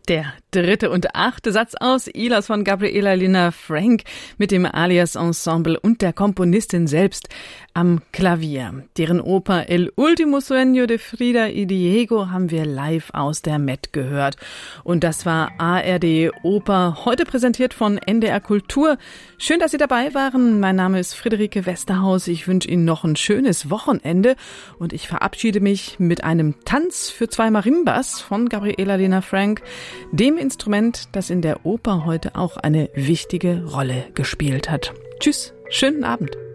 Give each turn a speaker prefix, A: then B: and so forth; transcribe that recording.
A: Der 3. und 8. Satz aus Ilas von Gabriela Lina Frank mit dem Alias Ensemble und der Komponistin selbst am Klavier. Deren Oper El Último Sueño de Frida y Diego haben wir live aus der Met gehört. Und das war ARD Oper, heute präsentiert von NDR Kultur. Schön, dass Sie dabei waren. Mein Name ist Friederike Westerhaus. Ich wünsche Ihnen noch ein schönes Wochenende und ich verabschiede mich mit einem Tanz für 2 Marimbas von Gabriela Lina Frank, dem Instrument, das in der Oper heute auch eine wichtige Rolle gespielt hat. Tschüss, schönen Abend.